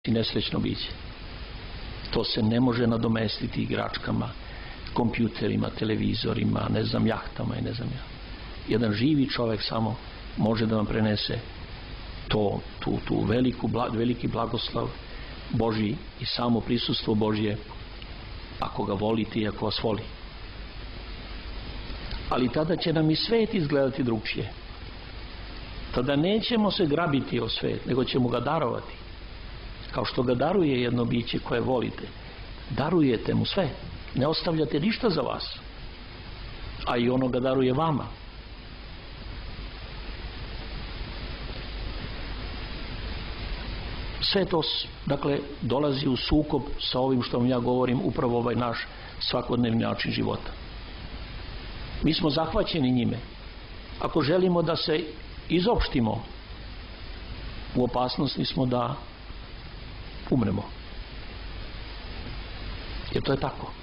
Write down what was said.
nesrećno biće. To se ne može nadomestiti igračkama, kompjuterima, televizorima, ne znam, jahtama i ne znam ja. Jedan živi čovjek samo može da vam prenese tu veliki blagoslov Božji i samo prisustvo Božje, ako ga volite i ako vas voli. Ali tada će nam i svet izgledati drugčije. Tada nećemo se grabiti o svet, nego ćemo ga darovati. Kao što ga daruje jedno biće koje volite. Darujete mu sve. Ne ostavljate ništa za vas. A i ono ga daruje vama. Sve to, dakle, dolazi u sukob sa ovim što vam ja govorim, upravo ovaj naš svakodnevni način života. Mi smo zahvaćeni njime. Ako želimo da se izopštimo, u opasnosti smo da umremo. Jer to je tako.